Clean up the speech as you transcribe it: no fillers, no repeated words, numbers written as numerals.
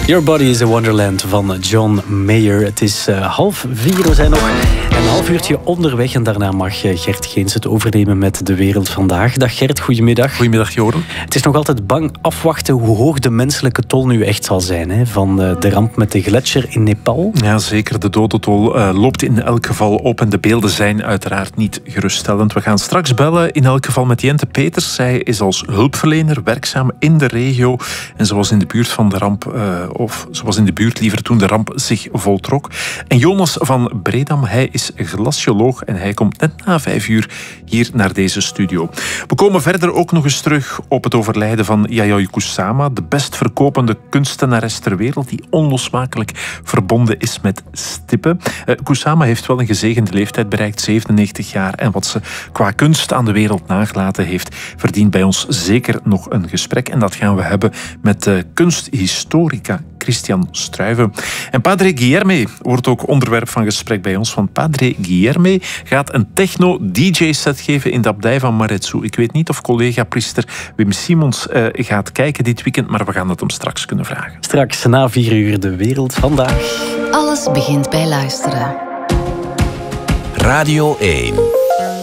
Your Body is a Wonderland van John Mayer. Het is 3:30, we zijn nog een half uurtje onderweg en daarna mag Gert Geens het overnemen met De Wereld Vandaag. Dag Gert, goedemiddag. Goedemiddag Joren. Het is nog altijd bang afwachten hoe hoog de menselijke tol nu echt zal zijn, hè? Van de ramp met de gletsjer in Nepal. Ja, zeker. De dodentol loopt in elk geval op en de beelden zijn uiteraard niet geruststellend. We gaan straks bellen, in elk geval met Jente Peters. Zij is als hulpverlener werkzaam in de regio en ze was in de buurt van de ramp, of ze was in de buurt liever toen de ramp zich voltrok. En Jonas van Bredam, hij is glacioloog en hij komt net na 5:00 hier naar deze studio. We komen verder ook nog eens terug op het overlijden van Yayoi Kusama, de best verkopende kunstenares ter wereld die onlosmakelijk verbonden is met stippen. Kusama heeft wel een gezegende leeftijd bereikt, 97 jaar. En wat ze qua kunst aan de wereld nagelaten heeft, verdient bij ons zeker nog een gesprek. En dat gaan we hebben met de kunsthistorica Christian Struyven. En Padre Guilherme wordt ook onderwerp van gesprek bij ons. Want Padre Guilherme gaat een techno-DJ-set geven in de abdij van Maretsu. Ik weet niet of collega-priester Wim Simons gaat kijken dit weekend, maar we gaan het hem straks kunnen vragen. Straks na 4:00 De Wereld Vandaag. Alles begint bij luisteren. Radio 1.